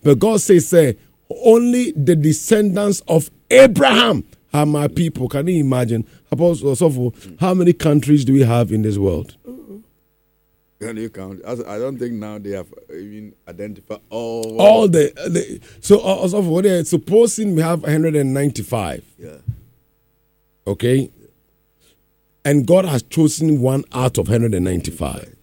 But God says, say, only the descendants of Abraham are my people. Can you imagine? Apostle, how many countries do we have in this world? Can you count? I don't think now they have even identified all the so what they're supposing we have 195. Yeah. Okay. And God has chosen one out of 195.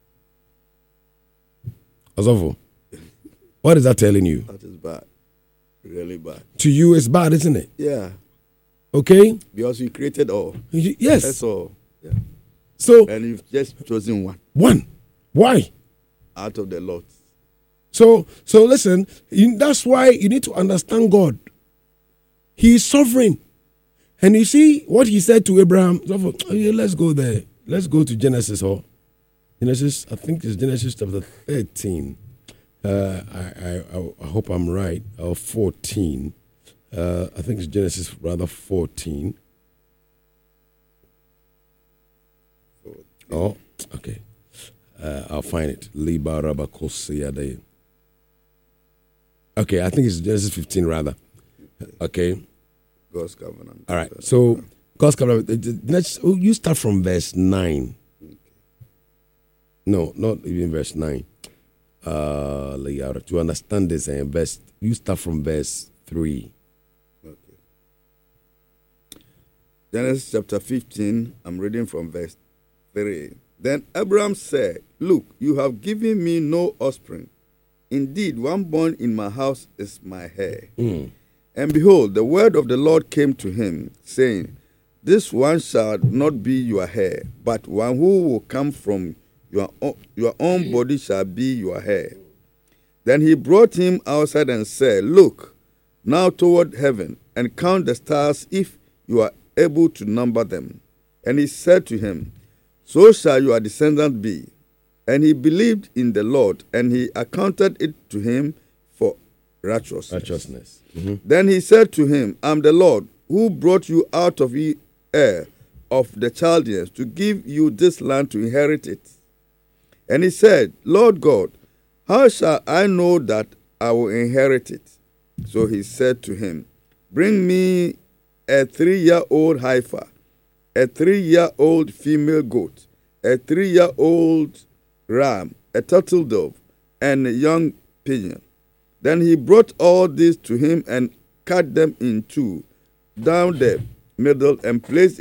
Asofo, what is that telling you? That is bad. Really bad. To you, it's bad, isn't it? Yeah. Okay. Because you created all. Yes. That's all. Yeah. So. And you've just chosen one. One. Why? Out of the lot. So listen. That's why you need to understand God. He is sovereign, and you see what He said to Abraham. Let's go there. Let's go to Genesis. Genesis. I think it's Genesis chapter 13. I hope I'm right. Or 14. I think it's Genesis rather 14. Oh, okay. I'll find it. Okay, I think it's Genesis 15 rather. Okay. God's covenant. All right. So God's covenant. You start from verse 9. Okay. No, not even verse 9. To understand this, you start from verse 3. Okay. Genesis chapter 15. I'm reading from verse 3. Then Abraham said, "Look, you have given me no offspring. Indeed, one born in my house is my heir." And behold, the word of the Lord came to him, saying, "This one shall not be your heir, but one who will come from your own body shall be your heir." Then he brought him outside and said, "Look now toward heaven, and count the stars if you are able to number them." And he said to him, "So shall your descendants be." And he believed in the Lord, and he accounted it to him for righteousness. Mm-hmm. Then he said to him, "I am the Lord who brought you out of Ur of the Chaldeans to give you this land to inherit it." And he said, "Lord God, how shall I know that I will inherit it?" So he said to him, "Bring me a 3-year-old heifer, a 3-year-old female goat, a 3-year-old ram, a turtle dove, and a young pigeon." Then he brought all these to him and cut them in two down the middle and placed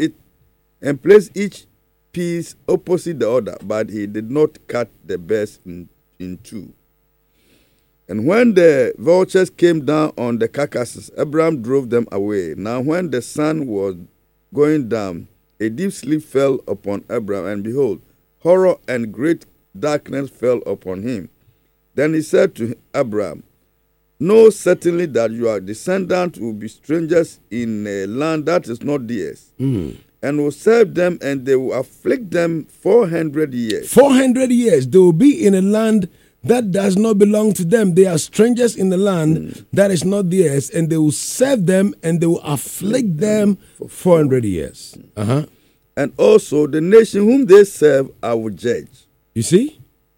each piece opposite the other, but he did not cut the best in two. And when the vultures came down on the carcasses, Abraham drove them away. Now when the sun was going down, a deep sleep fell upon Abraham, and behold, horror and great darkness fell upon him. Then he said to Abraham, "Know certainly that your descendants will be strangers in a land that is not theirs, and will serve them, and they will afflict them 400 years. 400 years. They will be in a land that does not belong to them. They are strangers in the land that is not theirs, and they will serve them, and they will afflict them for 400 years. And also the nation whom they serve I will judge." You see?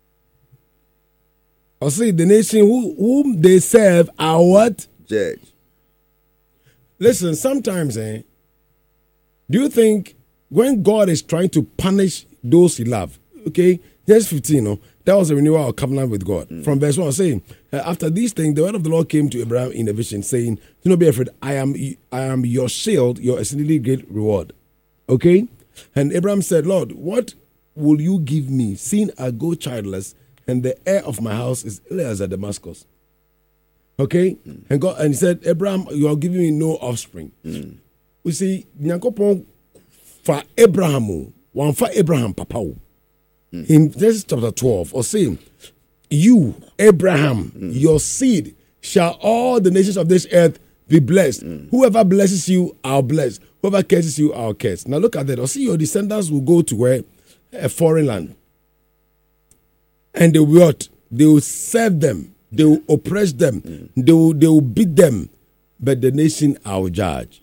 I'll say the nation whom they serve are what? Judge. Listen, sometimes, do you think when God is trying to punish those he loves, okay, verse 15, that was a renewal of covenant with God. From verse 1, saying, after these things, the word of the Lord came to Abraham in a vision, saying, "Do not be afraid, I am your shield, your exceedingly great reward." Okay? And Abraham said, "Lord, what will you give me, seeing I go childless, and the heir of my house is Eliezer Damascus?" Okay? And he said, "Abraham, you are giving me no offspring." We see, Nyankopon for Abraham, one for Abraham papa. In Genesis chapter 12, or saying, "You, Abraham, your seed, shall all the nations of this earth be blessed. Whoever blesses you, I'll bless. Whoever curses you, I'll curse." Now look at that. Or see, your descendants will go to where? A foreign land. And they will what? They will serve them. They will oppress them. They will beat them. But the nation I will judge.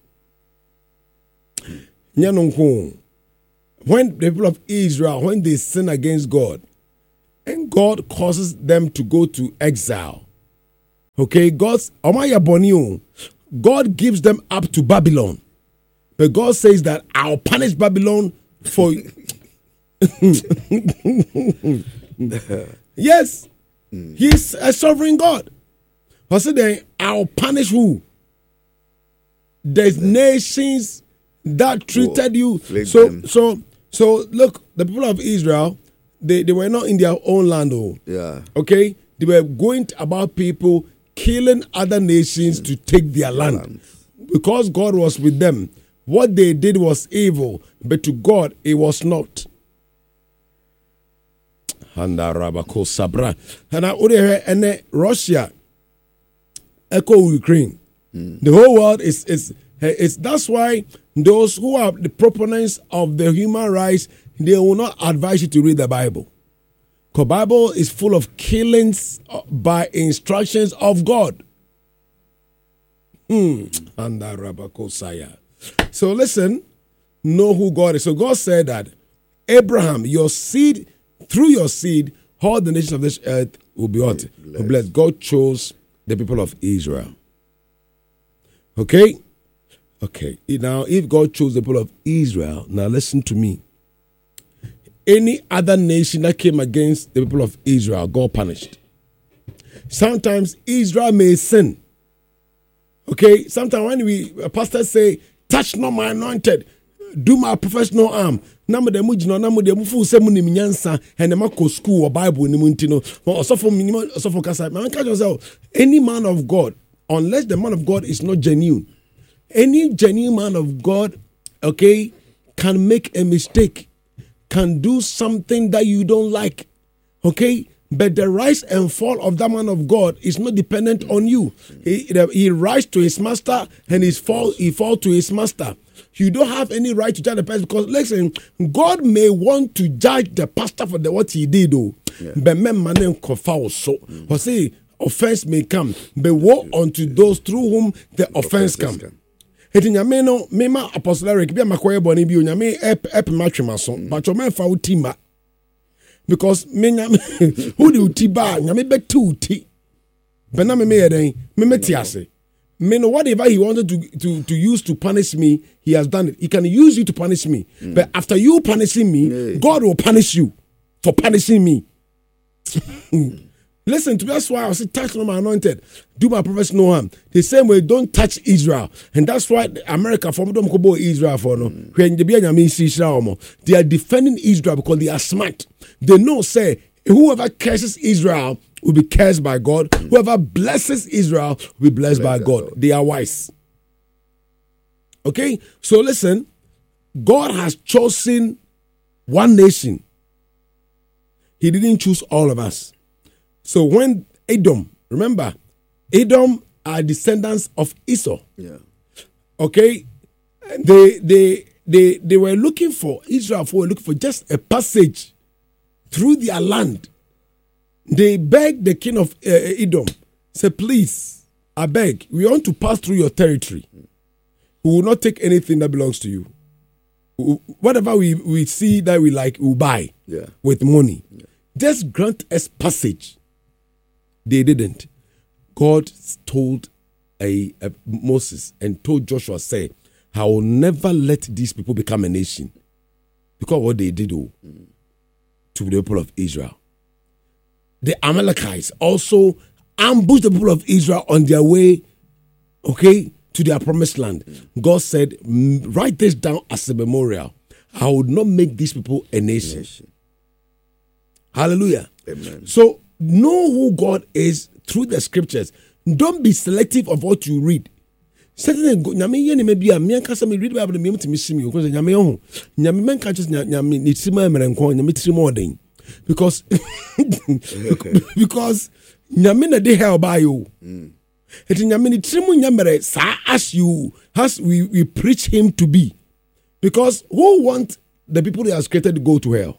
When the people of Israel, when they sin against God, and God causes them to go to exile, Okay, God gives them up to Babylon. But God says that I'll punish Babylon for. Yes, He's a sovereign God. I said, then I'll punish who? The nations that treated you. So look, the people of Israel, they were not in their own land. Yeah. Okay, they were going about people killing other nations to take their land. Because God was with them, what they did was evil, but to God it was not. And Russia, echo Ukraine. The whole world is that's why those who are the proponents of the human rights, they will not advise you to read the Bible. Because Bible is full of killings by instructions of God. So listen, know who God is. So God said that Abraham, your seed, through your seed, all the nations of this earth will be what? Blessed. God chose the people of Israel. Okay? Okay. Now, if God chose the people of Israel, now listen to me. Any other nation that came against the people of Israel, God punished. Sometimes Israel may sin. Okay? Sometimes when pastors say, touch not my anointed, do my professional arm. Any man of God, unless the man of God is not genuine, any genuine man of God, okay, can make a mistake, can do something that you don't like, okay, but the rise and fall of that man of God is not dependent on you. He rise to his master and he fall to his master. You don't have any right to judge the person, because listen, God may want to judge the pastor for what he did, though. But men also, or say offense may come, but woe unto those through whom the offense come. Eti nyame no mema Apostle Eric bia makoye boni bi onyame ep matwema so but o menfa utima, because me nyame who the utiba nyame beti uti bena me yeden me metiase. Me know whatever he wanted to use to punish me, he has done it. He can use you to punish me. But after you punishing me, God will punish you for punishing me. Listen to me, that's why I say touch not my anointed, do my prophets no harm. The same way, don't touch Israel. And that's why America from them go Israel for no. When they are defending Israel because they are smart. They know, say, whoever curses Israel will be cursed by God. Whoever blesses Israel will be blessed by God. They are wise. Okay? So listen, God has chosen one nation. He didn't choose all of us. So when Edom, remember, Edom are descendants of Esau. Yeah. Okay? They were looking for, Israel were looking for just a passage through their land. They begged the king of Edom, say, please, I beg, we want to pass through your territory. We will not take anything that belongs to you. Whatever we see that we like, we'll buy with money. Yeah. Just grant us passage. They didn't. God told Moses and told Joshua, say, I will never let these people become a nation. Because what they did to the people of Israel. The Amalekites also ambushed the people of Israel on their way, okay, to their promised land. God said, write this down as a memorial. I would not make these people a nation. Hallelujah. Amen. So know who God is through the scriptures. Don't be selective of what you read. Certainly, read Bible because nyame dey help by you. It nyame trimu nyamere sa as we preach him to be. Because who want the people he has created to go to hell?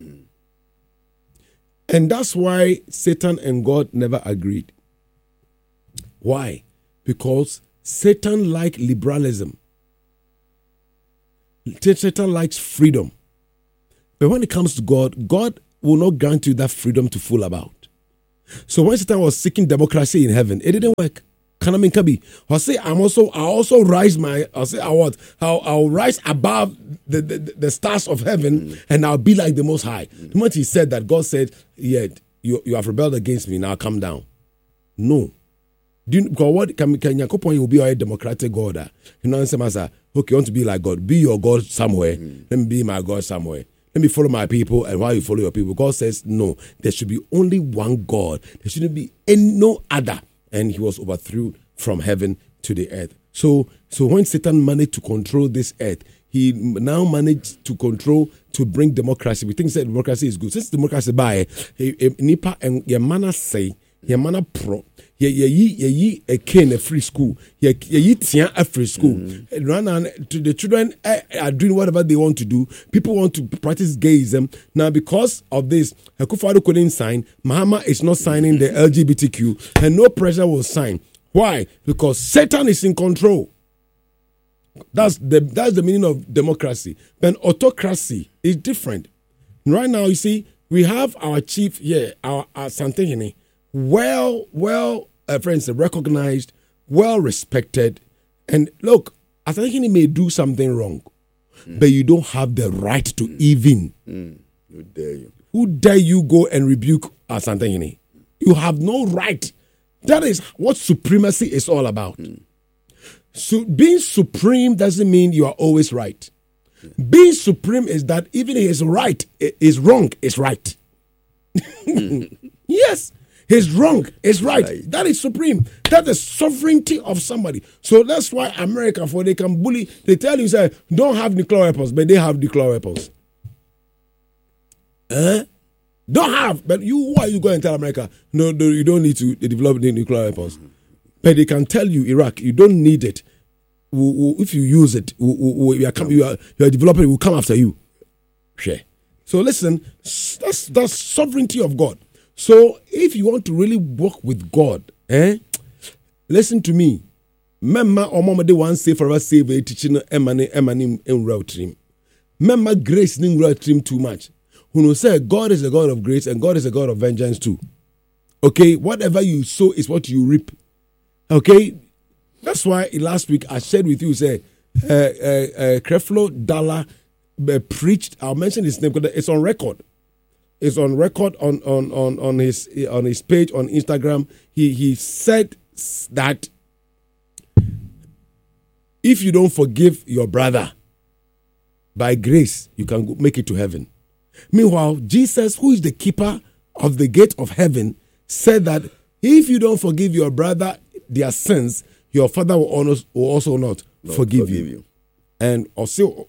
And that's why Satan and God never agreed. Why? Because Satan likes liberalism. Satan likes freedom. But when it comes to God, God will not grant you that freedom to fool about. So when Satan was seeking democracy in heaven, it didn't work. Can I mean, Kabi? I say I also rise I'll rise above the stars of heaven, and I'll be like the Most High. The moment he said that, God said, "Yeah, you have rebelled against me. Now come down." No. Because what can you will be a democratic God? You know, okay, you want to be like God. Be your God somewhere. Let me be my God somewhere. Let me follow my people, and while you follow your people, God says, no, there should be only one God. There shouldn't be no other. And he was overthrown from heaven to the earth. So when Satan managed to control this earth, he now managed to bring democracy. We think that democracy is good. Since democracy by nipa and your manner say, your manner pro. Ye a cane a free school. Ye tian a free school. Run on to the children are doing whatever they want to do. People want to practice gayism. Now, because of this, Akufo-Addo couldn't sign. Mahama is not signing the LGBTQ, and no pressure will sign. Why? Because Satan is in control. That's the meaning of democracy. Then autocracy is different. Right now, you see, we have our chief here, our Santehene, friends, recognized, well respected, and look, Santehene may do something wrong, but you don't have the right to even. Who dare you? Who dare you go and rebuke Santehene? You have no right. That is what supremacy is all about. So being supreme doesn't mean you are always right. Being supreme is that even his right is wrong is right. Yes, his wrong is right. That is supreme. That is sovereignty of somebody. So that's why America, for they can bully, they tell you, say, don't have nuclear weapons, but they have nuclear weapons. Don't have, but why you go and tell America, no, you don't need to develop the nuclear weapons. But they can tell you, Iraq, you don't need it. If you use it, you are developing, we'll come after you. Share. So listen, that's sovereignty of God. So if you want to really work with God, listen to me. Memma or mama de one say forever save a teaching emani in route trim. Memma grace ning route trim too much. Who will say God is a God of grace and God is a God of vengeance too. Okay, whatever you sow is what you reap. Okay, that's why last week I shared with you, say, Creflo Dollar preached. I'll mention his name because it's on record. It's on record on his page on Instagram. He said that if you don't forgive your brother, by grace you can make it to heaven. Meanwhile, Jesus, who is the keeper of the gate of heaven, said that if you don't forgive your brother their sins, your Father will also not forgive you. And also,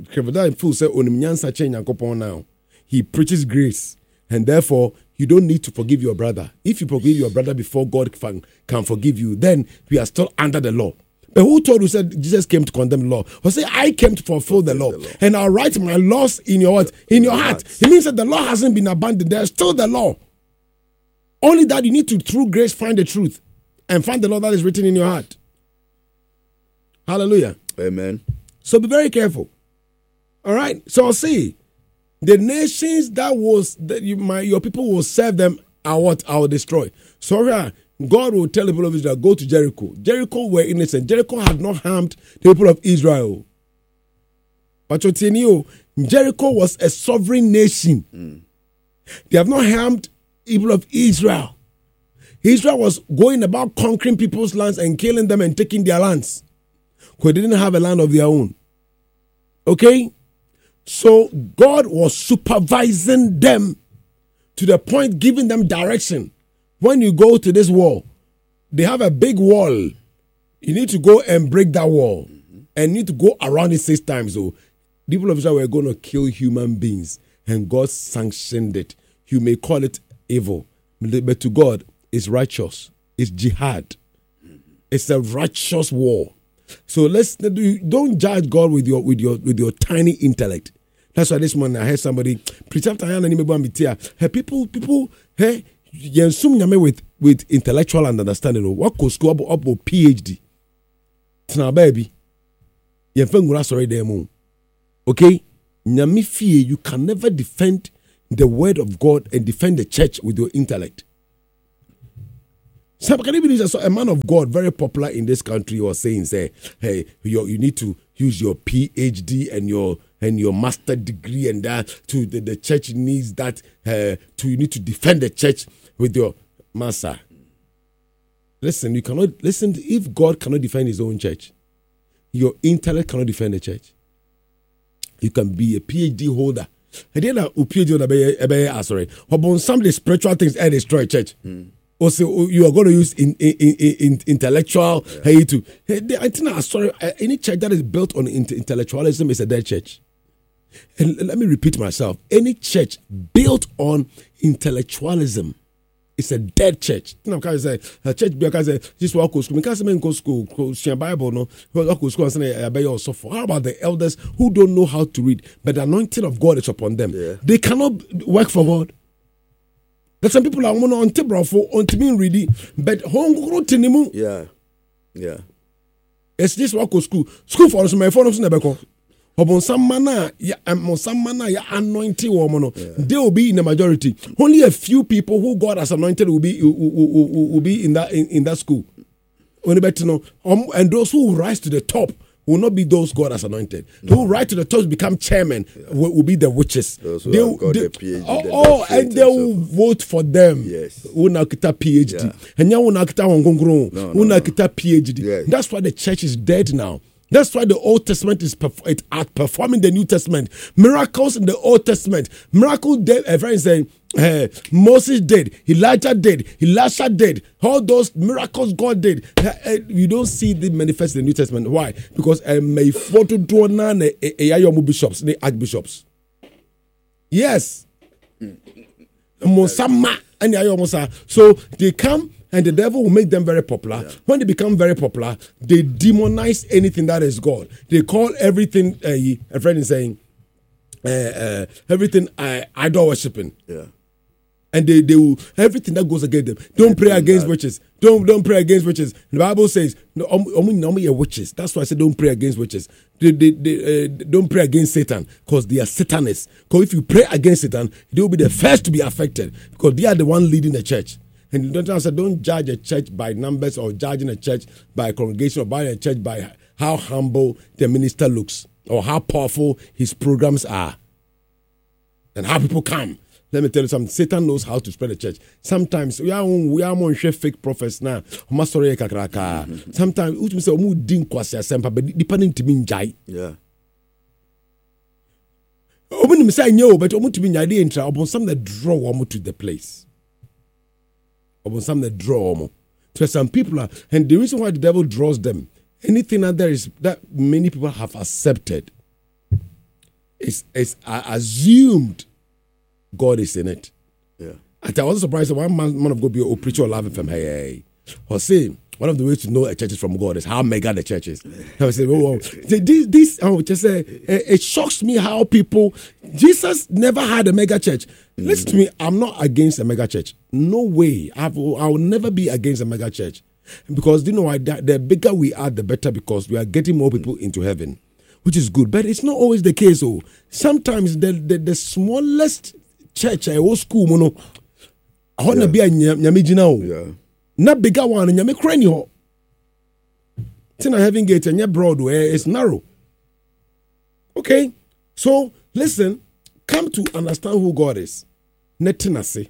now he preaches grace, and therefore you don't need to forgive your brother. If you forgive your brother before God can forgive you, then we are still under the law. But who told you said Jesus came to condemn the law? Or say I came to fulfill the law, and I'll write my laws in your what? In your heart. It means that the law hasn't been abandoned. There's still the law. Only that you need to, through grace, find the truth and find the law that is written in your heart. Hallelujah. Amen. So be very careful. All right. So see, the nations your people will serve them are what I will destroy. So God will tell the people of Israel, go to Jericho. Jericho were innocent. Jericho had not harmed the people of Israel. But Jericho was a sovereign nation. They have not harmed people of Israel. Israel was going about conquering people's lands and killing them and taking their lands, because they didn't have a land of their own. Okay? So God was supervising them to the point giving them direction. When you go to this wall, they have a big wall. You need to go and break that wall. And you need to go around it 6 times. So the people of Israel were going to kill human beings, and God sanctioned it. You may call it evil, but to God, it's righteous. It's jihad. It's a righteous war. So don't judge God with your tiny intellect. That's why this morning I heard somebody preach after people with intellectual and understanding. What could school up PhD? It's now baby. Okay, you can never defend the word of God and defend the church with your intellect. Some can even use a man of God, very popular in this country, was saying, say, hey, you need to use your PhD and your master degree, and that to the church needs that you need to defend the church with your master. Listen, you cannot listen. If God cannot defend His own church, your intellect cannot defend the church. You can be a PhD holder. I didn't know PhD holder. Sorry, but some of the spiritual things destroy church. Also, you are going to use intellectual. To I think sorry. Any church that is built on intellectualism is a dead church. And let me repeat myself: any church built on intellectualism is a dead church. You know, because a church because just walk to school. Because men go school, share Bible, no, walk to school and say obey or so forth. How about the elders who don't know how to read, but the anointing of God is upon them? Yeah. They cannot work for God. There's some people are on table for on to me ready, but home tinimu. Yeah. It's just walk to school. School for us, my phone is never call. Some manner, anointing woman. They will be in the majority. Only a few people who God has anointed will be in that school. Only better know. And those who rise to the top will not be those God has anointed. No. Who rise to the top to become chairman will be the witches. Those who have got the PhD. And they will vote for them. Yes. Who now get a PhD. And now who now get a PhD. Yes. That's why the church is dead now. That's why the Old Testament is outperforming the New Testament. Miracles in the Old Testament. Miracle dead. A friend saying, Moses did, Elijah did, Elisha did. All those miracles God did. You don't see them manifest in the New Testament. Why? Because may photo draw bishops, the archbishops. Yes. So they come. And the devil will make them very popular. Yeah. When they become very popular, they demonize anything that is God. They call everything, a friend is saying, everything idol worshipping. Yeah. And they will, everything that goes against them. Don't pray against witches. Don't pray against witches. The Bible says, no, only witches. That's why I said don't pray against witches. They don't pray against Satan because they are Satanists. Because if you pray against Satan, they will be the first to be affected because they are the one leading the church. And don't judge a church by numbers or judging a church by a congregation or by a church by how humble the minister looks or how powerful his programs are and how people come. Let me tell you something. Satan knows how to spread the church. Sometimes we are more fake prophets now. Sometimes we say but depending to me jai. Yeah. But some that draw to the place. Or some that draw them. So some people are, and the reason why the devil draws them, anything that there is that many people have accepted is assumed God is in it. Yeah. And I was surprised that one man of God be a preacher laughing from or saying one of the ways to know a church is from God is how mega the church is. I was saying, it shocks me how people. Jesus never had a mega church. Listen to me, I'm not against a mega church. No way. I will never be against a mega church. Because you know why? The bigger we are, the better, because we are getting more people into heaven, which is good. But it's not always the case. Oh, sometimes the smallest church, old school, I want to be a nyamijina. Yeah. Not bigger one, and you cranny ho. Tina having gate and your Broadway is narrow. Okay, so listen, come to understand who God is. Netinase,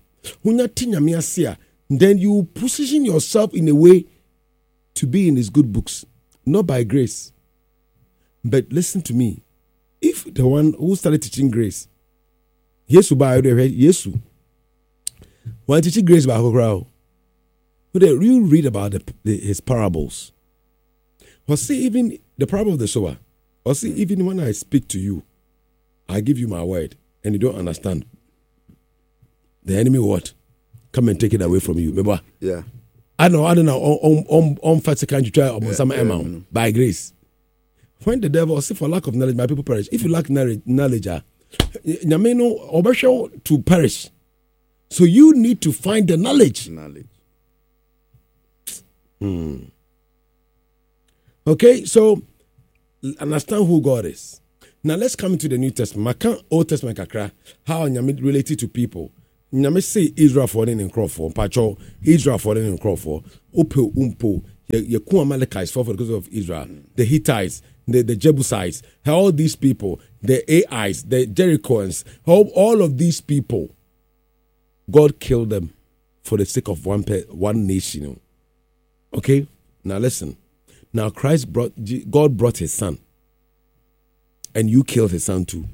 then you position yourself in a way to be in His good books, not by grace. But listen to me, if the one who started teaching grace, Yesu by Yesu, why teaching grace by crowd? You read about his parables. Or see even the parable of the sower. Or see even when I speak to you, I give you my word, and you don't understand. The enemy what? Come and take it away from you. Remember? Yeah. I don't know. On fat country try on some amount by grace. When the devil say for lack of knowledge, my people perish. If you lack knowledge, Nyameno obesho to perish. So you need to find the knowledge. Okay, so understand who God is. Now let's come into the New Testament. Old Testament kakra, how Nyame related to people. nyame say Israel for in Crawford, Pacho, Israel for in Crawford, Opo Umpo, Yaku Amalekites for because of Israel, the Hittites, the Jebusites, all these people, the Aites, the Jerichoans, all of these people, God killed them for the sake of one nation. Okay? Now listen. Now God brought his son. And you killed his son too.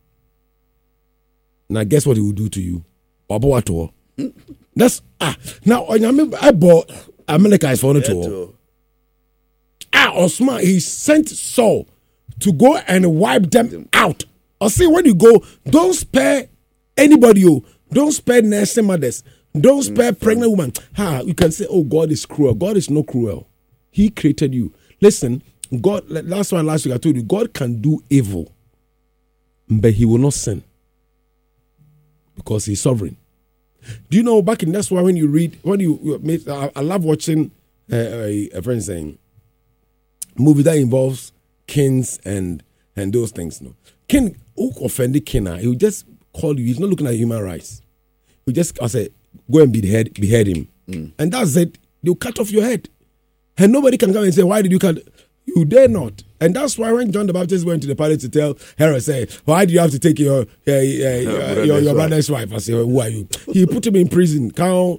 Now guess what he will do to you? That's now I bought Amalekites for it. Osman, he sent Saul to go and wipe them out. Or see, when you go, don't spare anybody. Don't spare nursing mothers. Don't spare pregnant women. You can say, oh, God is cruel. God is not cruel. He created you. Listen, God, last week I told you, God can do evil, but he will not sin because he's sovereign. Do you know, that's why when you read, I love watching a friend saying, movie that involves kings and those things. No, king who offended king, he will just call you. He's not looking at human rights. He just say, go and behead him, and that's it. They'll cut off your head, and nobody can come and say, why did you cut? You dare not. And that's why when John the Baptist went to the palace to tell Herod, say, why do you have to take your brother's wife? I say, who are you? He put him in prison. Prophet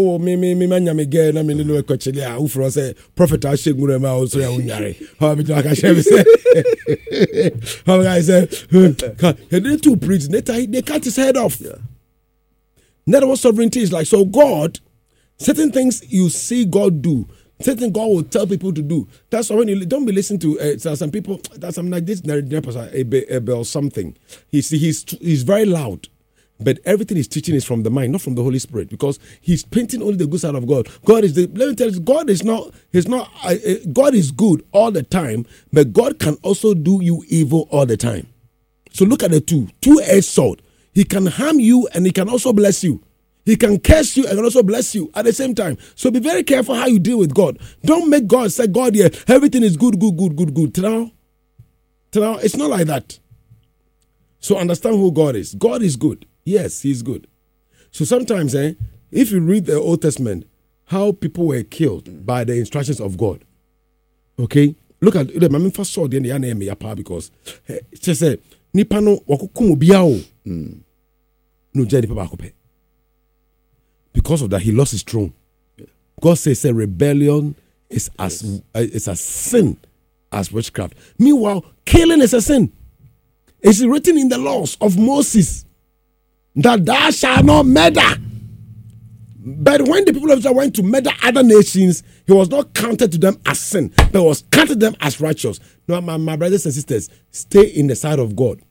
they two priests, they cut his head off. That's what sovereignty is like. So God, certain things you see God do, certain God will tell people to do. That's why when you don't be listening to some people. That's like this Abel something. He's very loud, but everything he's teaching is from the mind, not from the Holy Spirit, because he's painting only the good side of God. Let me tell you, God is not. God is good all the time, but God can also do you evil all the time. So look at the two-edged sword. He can harm you and he can also bless you. He can curse you and also bless you at the same time. So be very careful how you deal with God. Don't make God say, God, yeah, everything is good. Now, it's not like that. So understand who God is. God is good. Yes, he's good. So sometimes, if you read the Old Testament, how people were killed by the instructions of God. Okay? Look at the first saw the name because it says, Nipano wakukumu biao. No jedi papa kope. Because of that, he lost his throne. God says a rebellion is a sin as witchcraft. Meanwhile, killing is a sin. It's written in the laws of Moses that thou shalt not murder. But when the people of Israel went to murder other nations, he was not counted to them as sin, but was counted them as righteous. Now, my brothers and sisters, stay in the side of God.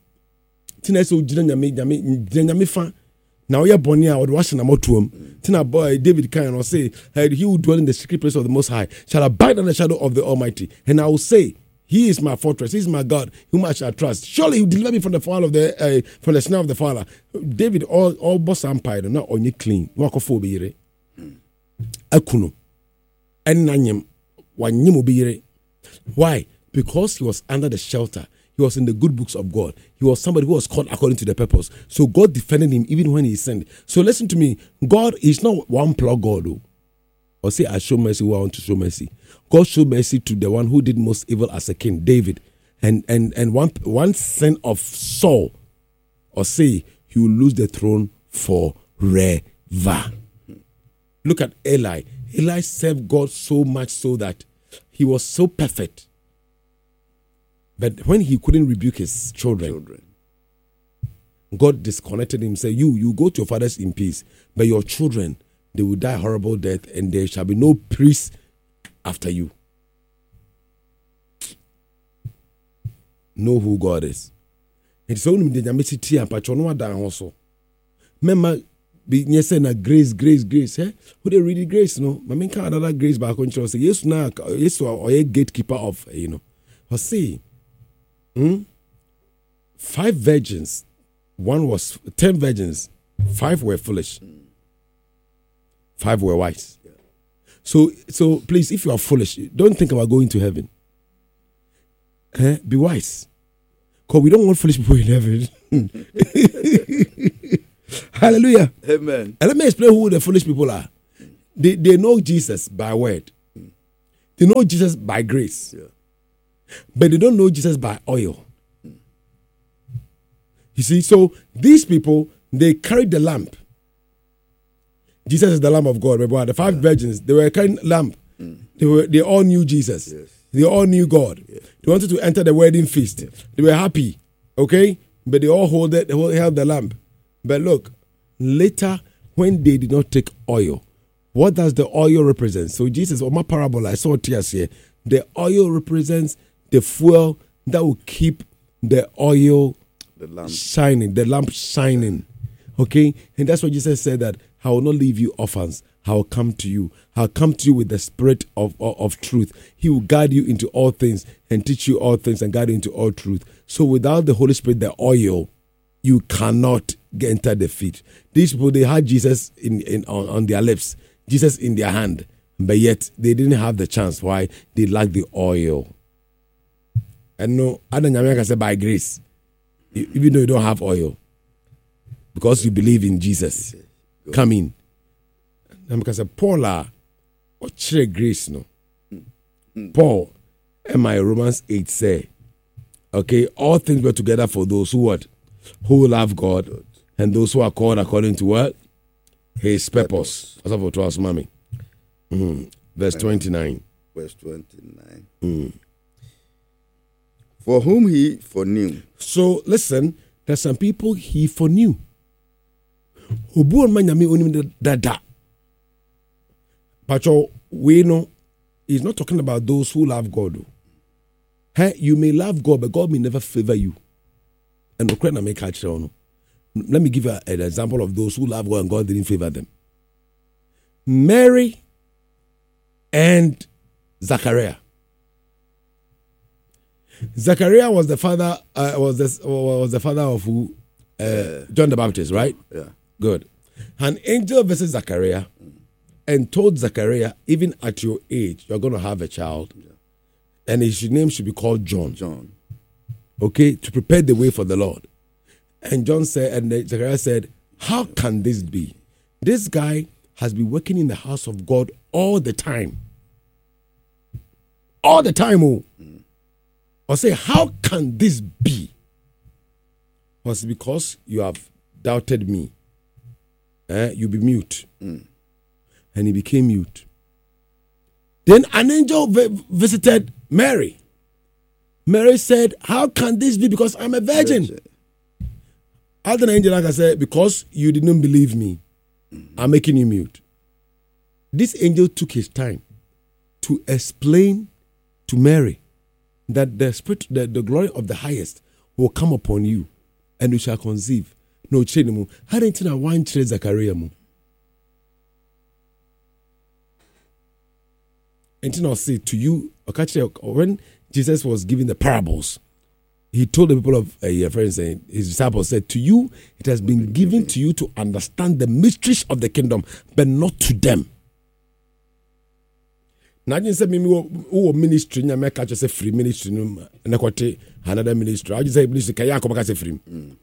Now we are born here. I would watch an Tina boy David can say, he who dwell in the secret place of the Most High shall abide under the shadow of the Almighty. And I will say, He is my fortress. He is my God, whom I shall trust. Surely He will deliver me from the fall of from the snare of the fowler. David all boss empire not only clean. Walk of phobia. Akuno. And nanyem wanyim. Why? Because he was under the shelter. He was in the good books of God. He was somebody who was called according to the purpose. So God defended him even when he sinned. So listen to me. God is not one plug God. Or say, I show mercy who I want to show mercy. God showed mercy to the one who did most evil as a king, David. And one sin of Saul. Or say, he will lose the throne forever. Look at Eli. Eli served God so much so that he was so perfect. But when he couldn't rebuke his children, God disconnected him. Said, you go to your fathers in peace, but your children, they will die horrible death, and there shall be no priest after you. Know who God is. It's only the Yamisiti and Pachonoa down also. Remember, be say na grace. Who they read grace? No, I mean, can't another grace back on church. Yes, now, yes, or a gatekeeper of Or see. 5 virgins, 10 virgins, 5 were foolish, 5 were wise. So please, if you are foolish, don't think about going to heaven. Be wise, because we don't want foolish people in heaven. Hallelujah. Amen. And let me explain who the foolish people are. They know Jesus by word. They know Jesus by grace. Yeah. But they don't know Jesus by oil. You see, so these people, they carried the lamp. Jesus is the Lamb of God. Remember, the 5 virgins, they were carrying lamp. They all knew Jesus. Yes. They all knew God. Yes. They wanted to enter the wedding feast. Yes. They were happy. Okay? But they all held the lamp. But look, later, when they did not take oil, what does the oil represent? So Jesus, on my parable, I saw tears here. The oil represents the fuel that will keep the oil shining, the lamp shining. Okay? And that's what Jesus said, that I will not leave you orphans. I will come to you. I'll come to you with the spirit of truth. He will guide you into all things and teach you all things and guide you into all truth. So without the Holy Spirit, the oil, you cannot enter the feet. These people, they had Jesus on their lips, Jesus in their hand, but yet they didn't have the chance. Why? They lacked the oil. And no, Adam can say by grace, even though you don't have oil, because you believe in Jesus. Come in. And because Paul, what grace no? Paul, and my Romans 8 say, okay, all things work together for those who what? Who love God, and those who are called according to what? His purpose. That's what to us, mommy. Verse 29. Verse 29. For whom he foreknew. So listen, there's some people he foreknew. But we know he's not talking about those who love God. Hey, you may love God, but God may never favor you. And let me give you an example of those who love God and God didn't favor them. Mary and Zachariah. Zachariah was the father. Was the father of who? John the Baptist, right? Yeah. Good. An angel visited Zachariah and told Zachariah, even at your age, you're going to have a child, and his name should be called John. John. Okay, to prepare the way for the Lord. And John said, and Zachariah said, how can this be? This guy has been working in the house of God all the time. All the time, Or say, how can this be? Was because you have doubted me. You be mute. And he became mute. Then an angel visited Mary. Mary said, how can this be? Because I'm a virgin. Other angel, like I said, because you didn't believe me, I'm making you mute. This angel took his time to explain to Mary that the spirit, the glory of the highest will come upon you, and you shall conceive. No change mu. How didn't you want to Zachariah mu? And I'll say to you, when Jesus was giving the parables, he told the people of friends, his disciples said, to you, it has been given to you to understand the mysteries of the kingdom, but not to them. Now, you say, "Oh, ministry, you make catch say free ministry, no, another ministry. I just say ministry, can you come back say free?"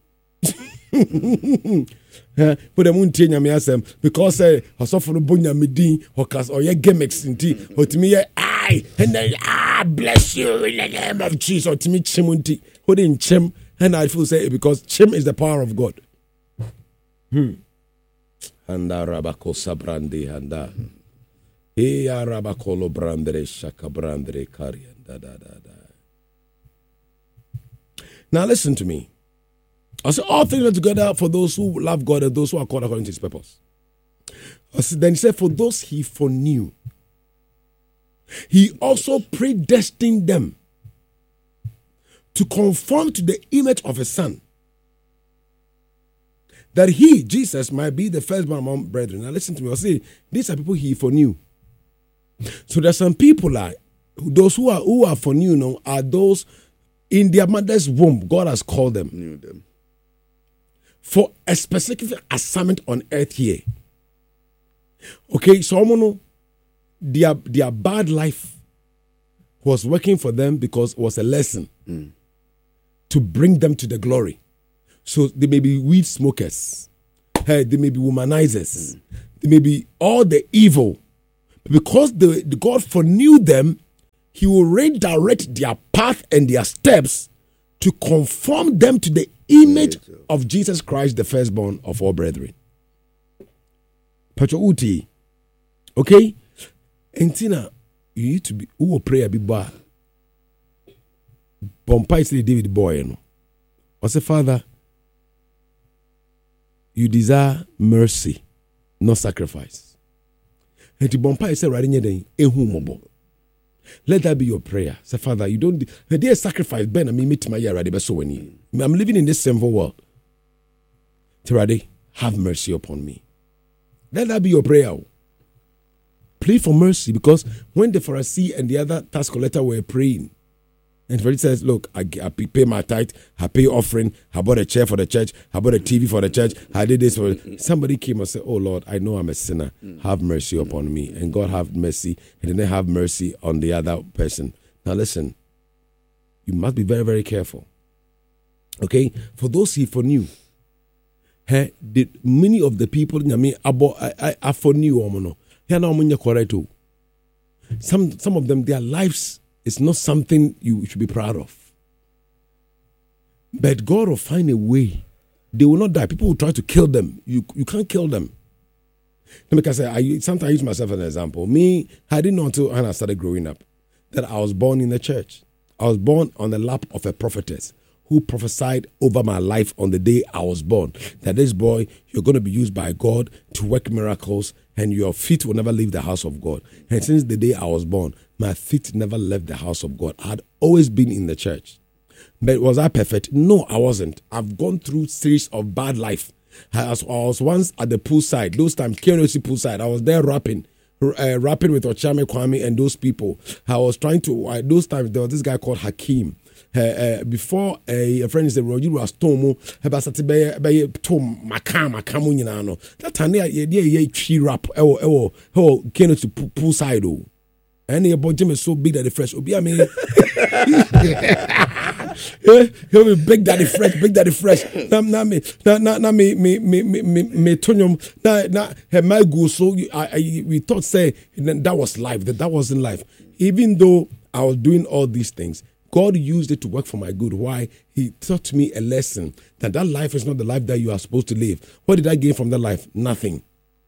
But the moon tea, because I saw for the bunya midi or your gimmicks in tea, or to me, I and then bless you in the name of Jesus, or to me, chimunti, who didn't chim, and I feel say because chim is the power of God. And Rabako Sabrandi and Rabakolo Brandre Shaka Brandre Karian da. Now listen to me. I said all things are together for those who love God and those who are called according to his purpose. Then he said, for those he foreknew, he also predestined them to conform to the image of his son, that he, Jesus, might be the firstborn among brethren. Now listen to me. I'll say, these are people he foreknew. So there's some people like those who are foreknew are those in their mother's womb. God has called them. Knew them. For a specific assignment on earth here. Okay, so their bad life was working for them because it was a lesson to bring them to the glory. So they may be weed smokers. They may be womanizers. They may be all the evil. Because the God foreknew them, he will redirect their path and their steps to conform them to the image of Jesus Christ, the firstborn of all brethren. Pacho okay? Entina, you need to be who will pray a bit bar. Pompai say David boy, no. I say, Father, you desire mercy, not sacrifice. And the Pompai say, let that be your prayer. Say, Father, you don't. The day sacrifice, Ben, I mean, meet my year. I'm living in this sinful world. Tirade, have mercy upon me. Let that be your prayer. Plead for mercy, because when the Pharisee and the other tax collector were praying, and the Pharisee says, look, I pay my tithe, I pay offering, I bought a chair for the church, I bought a TV for the church, I did this for somebody came and said, oh Lord, I know I'm a sinner. Have mercy upon me. And God have mercy, and then have mercy on the other person. Now listen, you must be very, very careful. Okay? For those he foreknew, many of the people I foreknew, some of them, their lives is not something you should be proud of. But God will find a way. They will not die. People will try to kill them. You can't kill them. Because sometimes I use myself as an example. Me, I didn't know until when I started growing up that I was born in the church. I was born on the lap of a prophetess who prophesied over my life on the day I was born, that this boy, you're going to be used by God to work miracles, and your feet will never leave the house of God. And since the day I was born, my feet never left the house of God. I had always been in the church. But was I perfect? No, I wasn't. I've gone through series of bad life. I was once at the poolside. Those times, KNOC poolside. I was there rapping with Ochame Kwame and those people. I was trying to, those times, there was this guy called Hakeem. Before a friend said, you was Tomo, Tom Makamu, you know. That time, yeah, tree rap, came to poolside. And your body is so big that the fresh will be, I mean, he'll be big daddy fresh. Me Tonyum, my go so we thought say that was life, that wasn't life. Even though I was doing all these things, God used it to work for my good. Why? He taught me a lesson that life is not the life that you are supposed to live. What did I gain from that life? Nothing.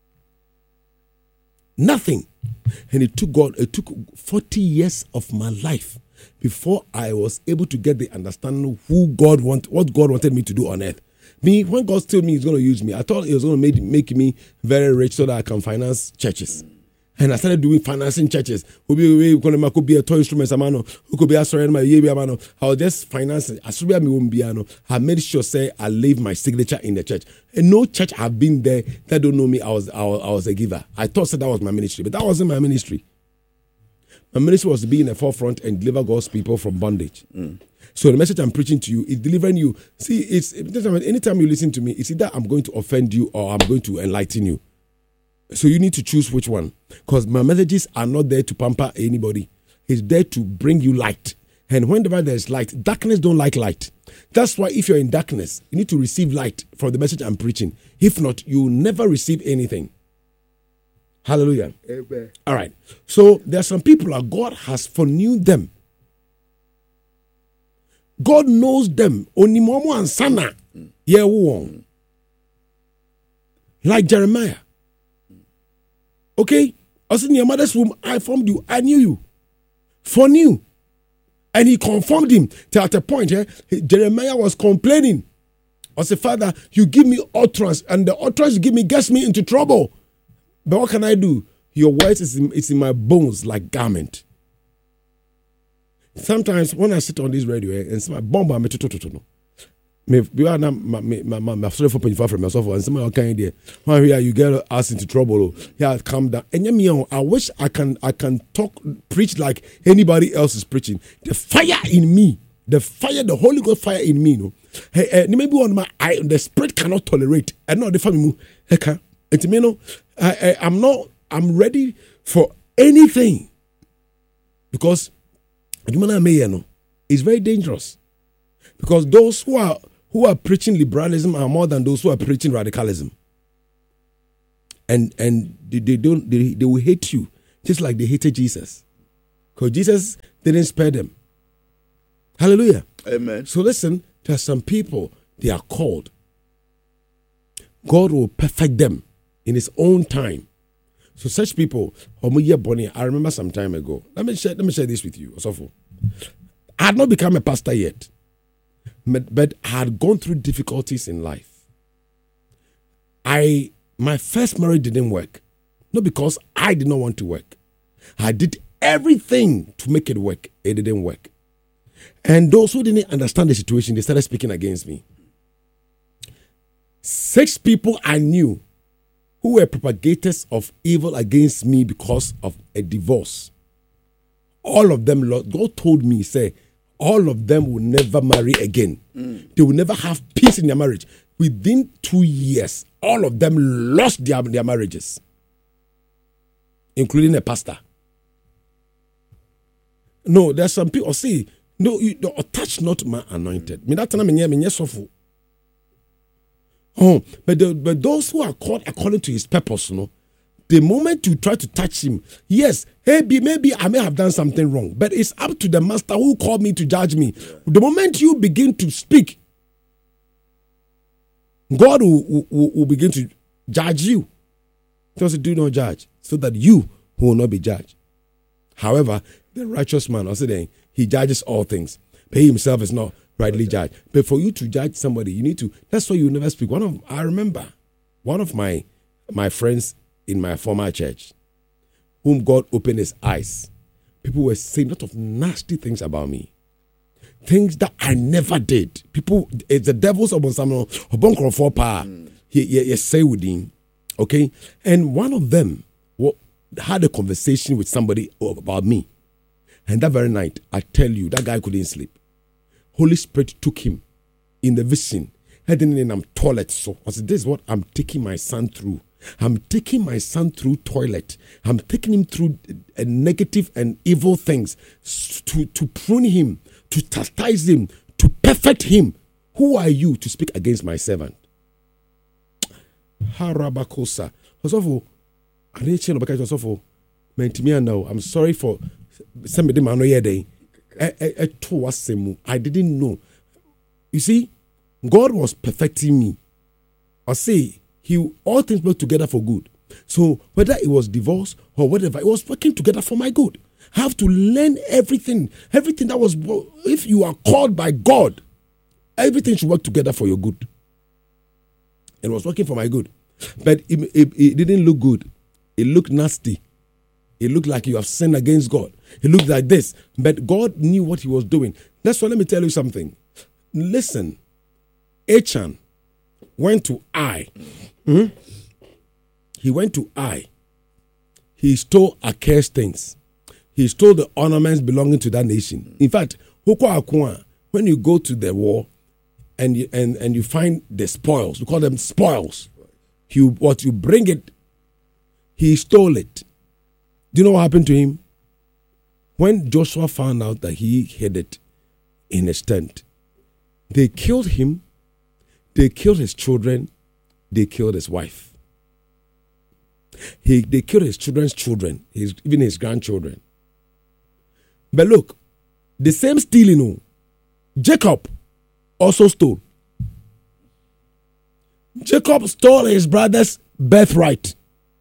And it took 40 years of my life before I was able to get the understanding of what God wanted me to do on earth. When God told me He's going to use me, I thought He was going to make me very rich so that I can finance churches. And I started doing financing churches. Could be a toy instrument, who could be a sorry, I was just financing. I made sure I leave my signature in the church. And no church I've been there that don't know me. I was a giver. I thought that was my ministry, but that wasn't my ministry. My ministry was to be in the forefront and deliver God's people from bondage. So the message I'm preaching to you is delivering you. See, anytime you listen to me, it's either I'm going to offend you or I'm going to enlighten you. So you need to choose which one, because my messages are not there to pamper anybody. It's there to bring you light. And whenever there's light, darkness don't like light. That's why if you're in darkness, you need to receive light from the message I'm preaching. If not, you'll never receive anything. Hallelujah. Amen. All right. So there are some people that God has foreknew them. God knows them. Onimomo and Sana. Like Jeremiah. Okay? I was in your mother's womb, I formed you. I knew you. Foreknew. And he confirmed him till at a point, Jeremiah was complaining. I said, Father, you give me utterance, and the utterance you give me gets me into trouble. But what can I do? Your words is in my bones like garment. Sometimes when I sit on this radio and see my bomb, I'm sorry for paying for myself and some kind idea. When you get us into trouble, calm down. And I wish I can preach like anybody else is preaching. The fire in me, the Holy Ghost fire in me, maybe the spirit cannot tolerate. I know the family. I'm ready for anything because it's very dangerous. Because those who are preaching liberalism are more than those who are preaching radicalism. and they will hate you just like they hated Jesus, because Jesus didn't spare them. Hallelujah. Amen. So listen, there are some people, they are called. God will perfect them in his own time. So such people, I remember some time ago. Let me share this with you. Osofo. I had not become a pastor yet, but I had gone through difficulties in life. My first marriage didn't work. Not because I did not want to work. I did everything to make it work. It didn't work. And those who didn't understand the situation, they started speaking against me. 6 people I knew who were propagators of evil against me because of a divorce. All of them, God told me, say, all of them will never marry again. They will never have peace in their marriage. Within 2 years, all of them lost their marriages, including a pastor. No, there's some people, see, no, you touch not my anointed. Me that time me suffer. Oh, but those who are called according to his purpose, the moment you try to touch him, yes, maybe I may have done something wrong, but it's up to the master who called me to judge me. Yeah. The moment you begin to speak, God will begin to judge you. Because do not judge, so that you will not be judged. However, the righteous man, also then, he judges all things, but he himself is not rightly judged. But for you to judge somebody, you need to, that's why you never speak. I remember one of my friends in my former church, whom God opened his eyes. People were saying a lot of nasty things about me. Things that I never did. People, it's the devil's for power. He say with him. Okay? And one of them had a conversation with somebody about me. And that very night, I tell you, that guy couldn't sleep. Holy Spirit took him in the vision. I didn't in I'm toilet. So I said, this is what I'm taking my son through. I'm taking my son through toilet. I'm taking him through negative and evil things to prune him, to chastise him, to perfect him. Who are you to speak against my servant? Harabakosa. I'm sorry for somebody man day. I didn't know. You see, God was perfecting me. I say all things work together for good. So whether it was divorce or whatever, it was working together for my good. I have to learn everything that was. If you are called by God, everything should work together for your good. It was working for my good, but it didn't look good. It looked nasty. It looked like you have sinned against God. It looked like this, but God knew what he was doing. That's why let me tell you something. Listen, Achan went to Ai. He went to Ai. He stole accursed things. He stole the ornaments belonging to that nation. In fact, when you go to the war and you find the spoils, we call them spoils. You bring it, he stole it. Do you know what happened to him? When Joshua found out that he hid it in his tent, they killed him, they killed his children, they killed his wife. They killed his children's children, even his grandchildren. But look, the same stealing, Jacob also stole. Jacob stole his brother's birthright.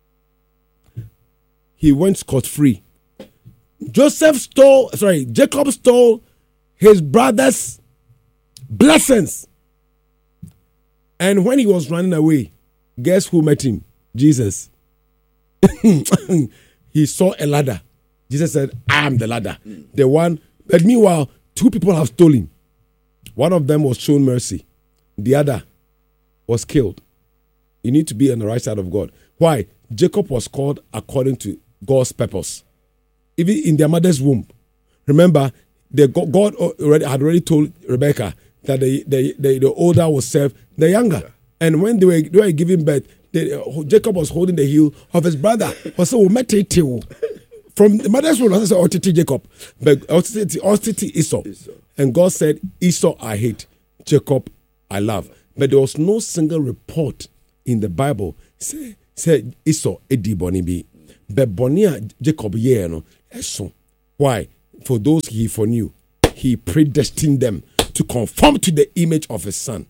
He went scot-free. Jacob stole his brother's blessings. And when he was running away, guess who met him? Jesus. He saw a ladder. Jesus said, I am the ladder. The one, but meanwhile, 2 people have stolen. One of them was shown mercy. The other was killed. You need to be on the right side of God. Why? Jacob was called according to God's purpose. Even in their mother's womb. Remember, God had already told Rebecca that the older will serve the younger. And when they were giving birth, Jacob was holding the heel of his brother. From the mother's womb, I said, Otiti Jacob. But Otiti Esau. And God said, Esau I hate, Jacob I love. But there was no single report in the Bible say Say Esau edi boni bi. But boni Jacob ye no. Eso. Why? For those he foreknew, he predestined them to conform to the image of his son.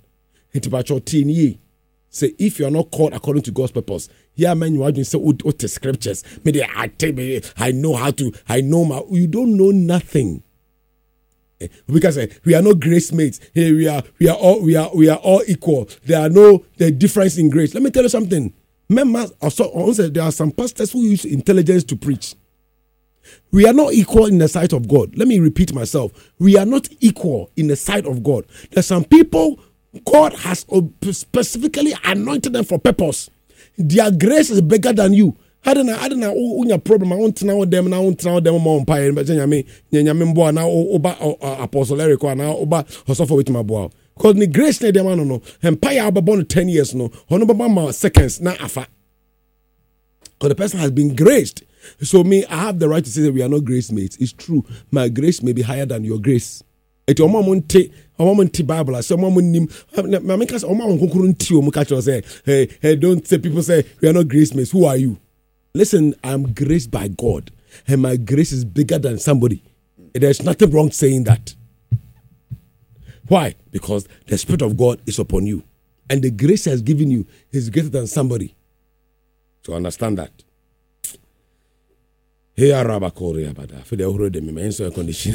Say, if you are not called according to God's purpose, here man you are doing say what the scriptures. Maybe I know how to, you don't know nothing. Because we are not grace mates. We are all equal. There are no difference in grace. Let me tell you something. Also, there are some pastors who use intelligence to preach. We are not equal in the sight of God. Let me repeat myself. We are not equal in the sight of God. There's some people God has specifically anointed them for purpose. Their grace is bigger than you. I don't know problem. I want to know them. I want to know them more empire. But nyame now apostle Eric now oba osofo with my boy. Because the grace ne them no empire born 10 years no. Hono seconds na afa. Because the person has been graced. So me, I have the right to say that we are not grace mates. It's true. My grace may be higher than your grace. It's your mom won't take Bible. I say mom nim. My because mom won't say hey don't say people say we are not grace mates. Who are you? Listen, I'm graced by God, and my grace is bigger than somebody. There's nothing wrong saying that. Why? Because the Spirit of God is upon you, and the grace He has given you is greater than somebody. So understand that. Hey, for the already my condition.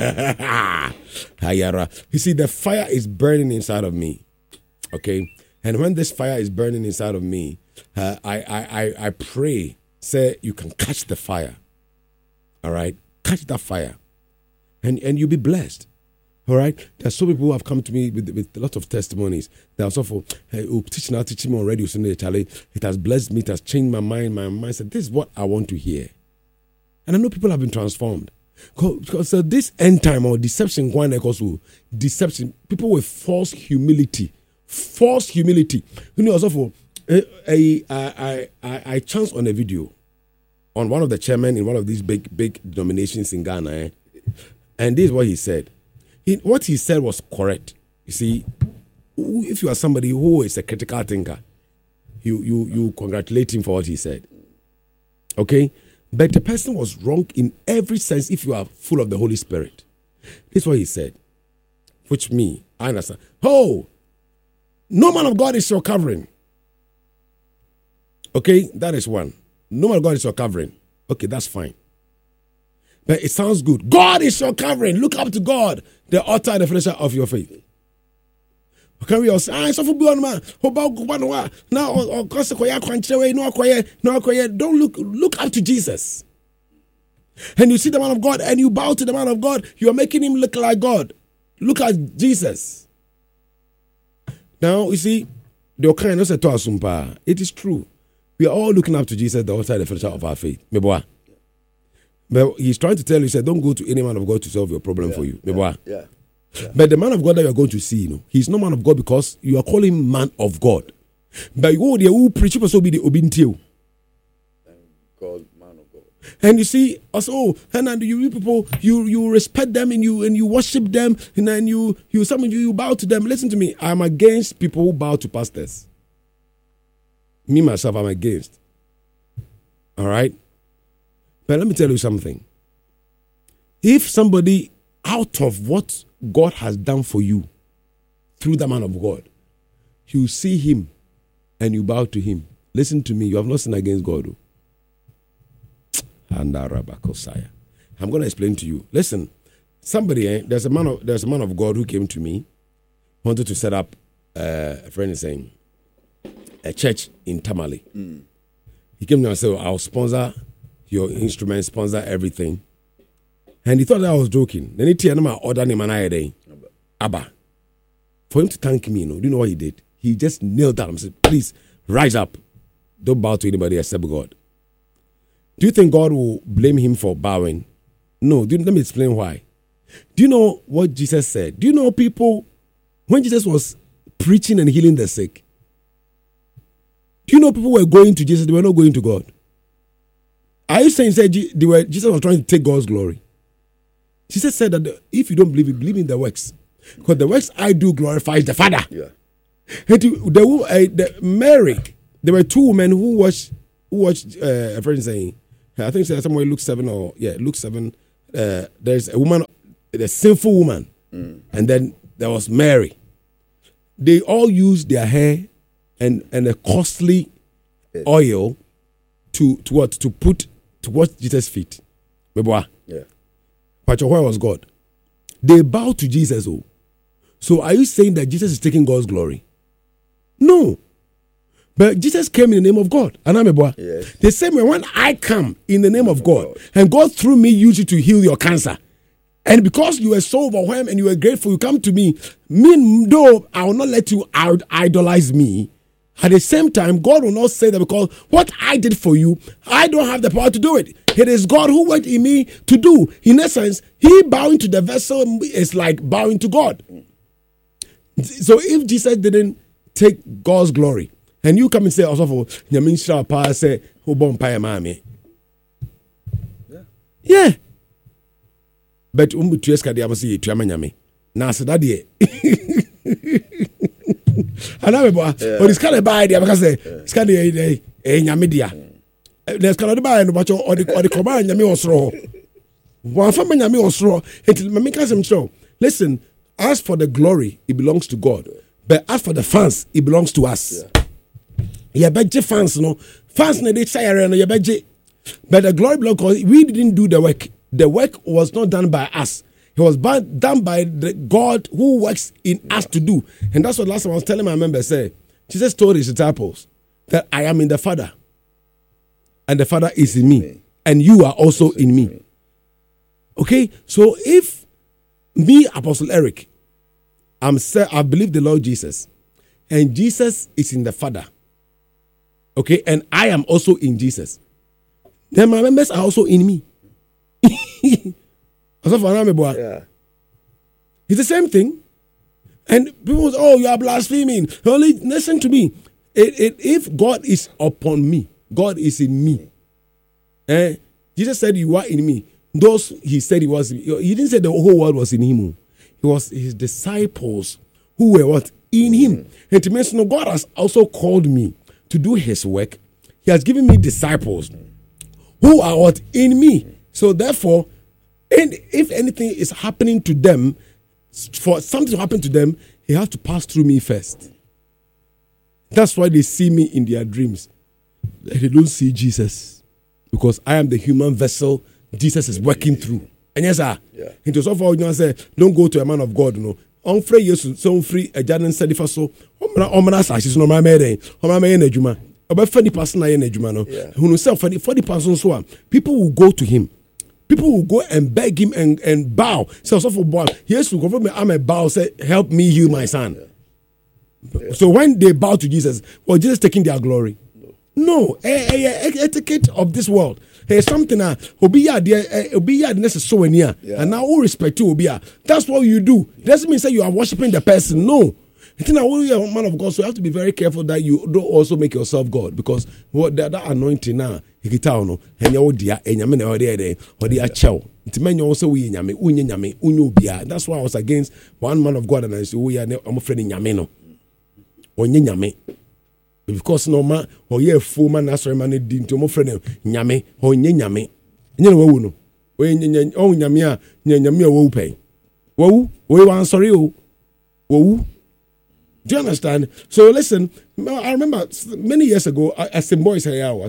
You see, the fire is burning inside of me. Okay, and when this fire is burning inside of me, I pray, say you can catch the fire. All right, catch that fire, and you'll be blessed. All right, there's so many people who have come to me with a lot of testimonies. They are so for teaching me already. It has blessed me. It has changed my mind. My mind said, "This is what I want to hear." And I know people have been transformed. Because this end time or deception, deception, people with false humility. You know, also for I chanced on a video on one of the chairmen in one of these big denominations in Ghana, and this is what he said. What he said was correct. You see, if you are somebody who is a critical thinker, you congratulate him for what he said. Okay? But the person was wrong in every sense if you are full of the Holy Spirit. This is what he said. Which me, I understand. Oh, no man of God is your covering. Okay, that is one. No man of God is your covering. Okay, that's fine. But it sounds good. God is your covering. Look up to God, the author and the finisher of your faith. Can we all say, don't look up to Jesus. And you see the man of God and you bow to the man of God, you are making him look like God. Look at Jesus. Now, you see, it is true. We are all looking up to Jesus, the author and the finisher of our faith. But he's trying to tell you, he said, don't go to any man of God to solve your problem for you. Yeah. But the man of God that you are going to see, he's not man of God because you are calling him man of God. But you who preach also be the obedient. God, man of God. And you see, also, and you people, you respect them and you worship them, and then you some of you bow to them. Listen to me, I'm against people who bow to pastors. Me myself, I'm against. All right. But let me tell you something. If somebody out of what God has done for you through the man of God, you see him and you bow to him. Listen to me, you have not sinned against God. I'm going to explain to you. Listen, somebody, there's a man of God who came to me, wanted to set up, a friend is saying, a church in Tamale. He came to me and said, I'll sponsor your instrument, sponsor everything. And he thought that I was joking. Then he tell me order name and I day. Abba. For him to thank me, do you know what he did? He just knelt down and said, please rise up. Don't bow to anybody except God. Do you think God will blame him for bowing? No. Let me explain why. Do you know what Jesus said? Do you know people, when Jesus was preaching and healing the sick, do you know people were going to Jesus, they were not going to God? Are you saying Jesus was trying to take God's glory? Jesus said that if you don't believe it, believe in the works. Because the works I do glorifies the Father. Yeah. Mary, there were two women who watched a friend saying, I think somewhere Luke 7 or Luke 7. There's a woman, the sinful woman, and then there was Mary. They all used their hair and a costly oil to put to wash Jesus' feet. Yeah. But where was God? They bowed to Jesus. Oh, so are you saying that Jesus is taking God's glory? No. But Jesus came in the name of God. Yes. The same way when I come in the name of God, and God through me used you to heal your cancer. And because you were so overwhelmed and you were grateful, you come to me, though I will not let you idolize me. At the same time, God will not say that because what I did for you, I don't have the power to do it. It is God who worked in me to do. In essence, he bowing to the vessel is like bowing to God. So if Jesus didn't take God's glory, and you come and say, also for say, yeah. But now so that and I but it's kind of bad because it's kind of media. There's kind of buy no but or the command nyame osro. One from nyame osro. It make us show. Listen, as for the glory, it belongs to God. But as for the fans, it belongs to us. Yeah, but fans no. Fans no they say no but the glory belongs because we didn't do the work. The work was not done by us. It was done by the God who works in us to do. And that's what last time I was telling my members, say, Jesus told his disciples that I am in the Father, and the Father is in me, and you are also in me. Okay? So if me, Apostle Eric, I believe the Lord Jesus, and Jesus is in the Father, okay, and I am also in Jesus, then my members are also in me. Yeah. It's the same thing. And people say, oh, you are blaspheming. Only listen to me. If God is upon me, God is in me. Jesus said you are in me. Those he said he was. He didn't say the whole world was in him. It was his disciples who were what? In him. And to mention, God has also called me to do his work. He has given me disciples who are what? In me. So therefore, and if anything is happening to them, for something to happen to them, he has to pass through me first. That's why they see me in their dreams. They don't see Jesus. Because I am the human vessel Jesus is working through. And yes, sir. Yeah. Into so far, you say, don't go to a man of God, you know. On free Jesus, so free a judge and said if I so, Omana Sash is no my maiden, Omama Juma. About 40 person I in Juma, who sell 40 person so people will go to him. People will go and beg him and bow. So for boy, yes, to confirm me, I'm a bow. Say, help me heal my son. Yeah. So when they bow to Jesus, was Jesus taking their glory? No. Etiquette of this world. Hey, something so near, and now all respect to Obia. That's what you do. It doesn't mean say you are worshiping the person. No. It's not only a man of God, so you have to be very careful that you don't also make yourself God, because what that anointing now, no, and your dear, and your men or the chow. It's men also we yame, unyame, that's why I was against one man of God, and I said, we are afraid in Yameno or Yame. Because no man or ye fool man, that's why man didn't to my friend Yame or Yame. You know, no, when Yamia, Yamia will pay. Whoa, we sorry, whoa. Do you understand? So listen, I remember many years ago, as a boy,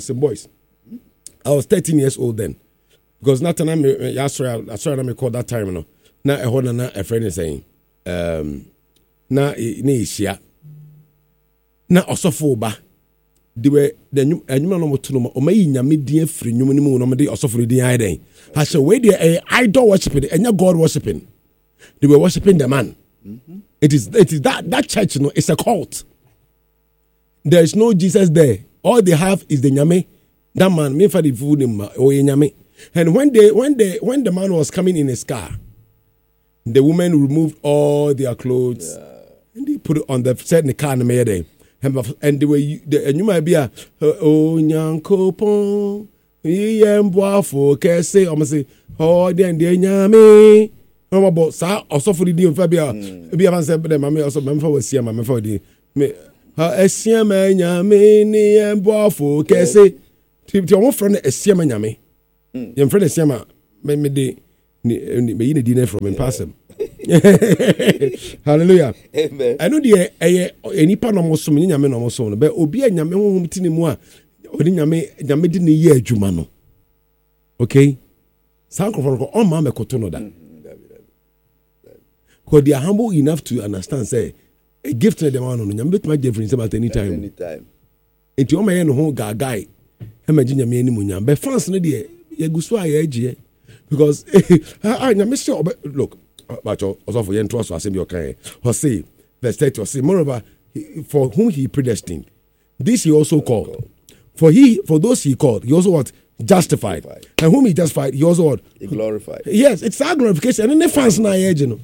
I was 13 years old then. Because not time I saw me call that time, no. Now a friend is saying, na ishia. Na osofoba. They were the new no to no o may nyame die free nyum ni mu no me osofo di ai den. I said we dey idol worshiping and God worshiping. They were worshiping the man. Mm-hmm. It is that church, you know, it's a cult. There is no Jesus there. All they have is the nyame. That man, me for the food him or nyame. And when the man was coming in his car, the woman removed all their clothes and they put it on the set in the car and made them. And they were and you might be a nyankopon yemboafo kese almost oh then the nyame. No about sa also for the deal Fabia. Be avan say them me also member was here member for the me Esiama nyame ni embofo kese. Ti omo friend esiama nyame. Yem friend esiama me de me yine dinner from in person. Hallelujah. Amen. I know the enipa no mo so me nyame no mo so no be obi a nyame honhom tini mu a odi nyame di ne ye adwuma no. Okay? Sankrofo ko on ma mekoto no da. Because they are humble enough to understand say a gift to them on no nyame betima difference at any time. Anytime. Enti o ma ye no ho gagai. E ma nyame ani mu nyam. Be fans no de ye guso a ye agye. Because nyame say look, but also for yen trust asem be okay. Or say verse 30 or say moreover for whom he predestined, this he also called. For those he called, he also what? Justified. And whom he justified, he also what? He glorified. Yes, it's our glorification. And the fans na ye no.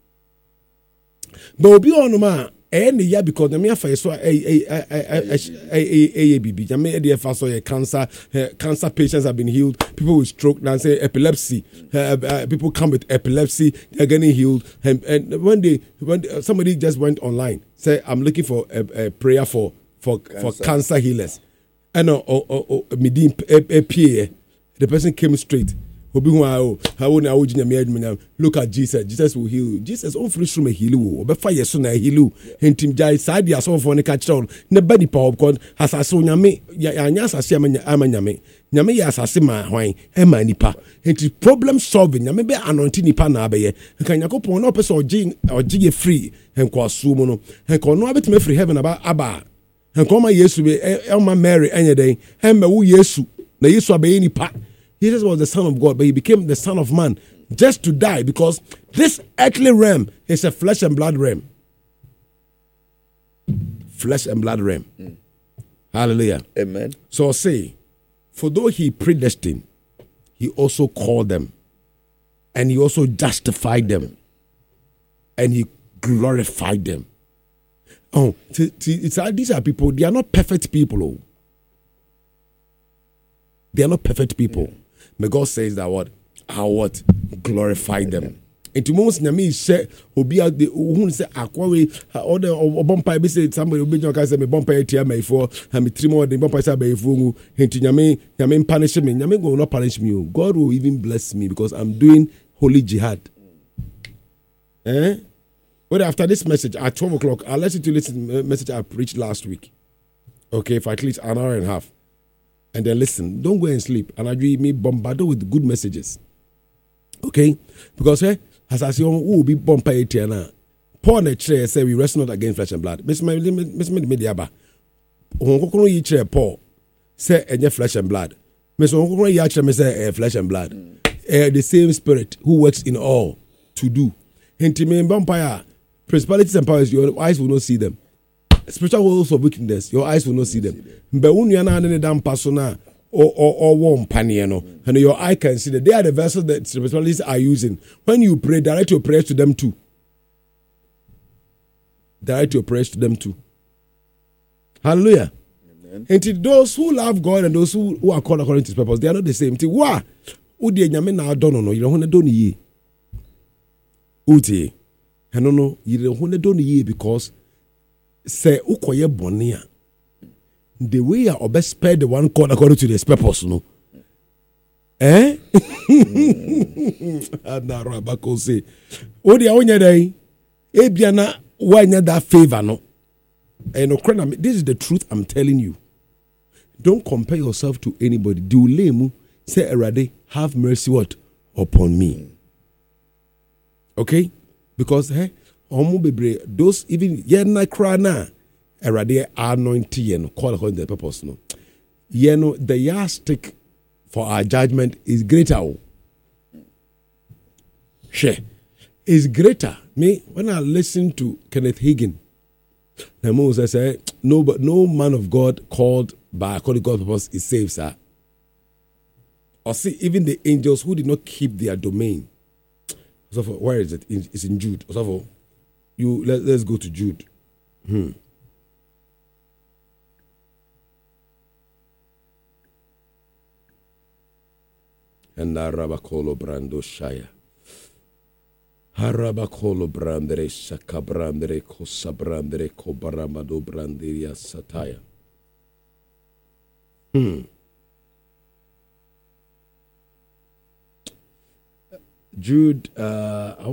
But obi on ma any year because the mere face so bibi. Jame the first so cancer patients have been healed. People with stroke now say epilepsy. People come with epilepsy, they're getting healed. And when somebody just went online, say I'm looking for a prayer for cancer healers. And the person came straight. Look at Jesus. Jesus will heal you. Jesus on free from a heal. Obe fire so na heal. Hentim jai side ya so for ne catch down. Ne body power because asase nyame ya anya asase ama nyame. Nyame ya asase ma hwan e ma nipa. Henti problem solving nyame be anointing nipa na abeye. Nka yakopon na opese oje free henko aso mu no. Henko no abetime free heaven aba. Henko ma Yesu be Elma Mary anyday. Hemma wu Yesu. Na Yesu abeye nipa. Jesus was the Son of God, but he became the Son of Man just to die because this earthly realm is a flesh and blood realm. Flesh and blood realm. Hallelujah. Amen. So say, for though he predestined, he also called them, and he also justified them, and he glorified them. Oh, these are people, they are not perfect people. Oh. They are not perfect people. But God says that what? I what? Glorify them. And to most nyame say obi out the who say akwawe or the bompa be say somebody obi can say me bompa etia me for and me three more the bompa say be for and to nyame punish me. Nyame will not punish me. God will even bless me because I'm doing holy jihad. But after this message at 12 o'clock, I'll let you to listen to the message I preached last week. Okay, for at least an hour and a half. And then listen, don't go and sleep. And I do me bombarded with good messages. Okay? Because as I say, who will be bombarded now? Paul and the chair say we wrestle not against flesh and blood. Miss Mediaba. Paul say any flesh and blood. Miss Onkokoro say flesh and blood. The same spirit who works in all to do. Intimate vampire, principalities and powers, your eyes will not see them. Spiritual walls of wickedness, your eyes will not see them. But when you are not in a damn persona or warm paniano, and your eye can see that they are the vessels that spiritualists are using. When you pray, direct your prayers to them too. Direct your prayers to them too. Hallelujah. Amen. And to those who love God and those who are called according to His purpose, they are not the same. To why? Udi nyame na don't know. You don't want to do ye. Uti, I don't know. You don't want to do ye because. Say ukoye bonia. The way you obey spare the one called according to His purpose, no. Anarabako say, Odi awonya dai, ebiana wanya that favor no. This is the truth I'm telling you. Don't compare yourself to anybody. Do lemu say erade have mercy what upon me. Okay, because those even yena krana erade anointing call according to the purpose no. The yardstick for our judgment is greater. Share is greater. Me when I listen to Kenneth Hagin, the Moses say no man of God called by according to God's purpose is saved, sir. Or see even the angels who did not keep their domain. So where is it? It's in Jude. So let's go to Jude. And Rabakolo Brando Shaya. Harabakolo brandere shaka brandere kosa brandere kobaramado branderia sataya. Jude, I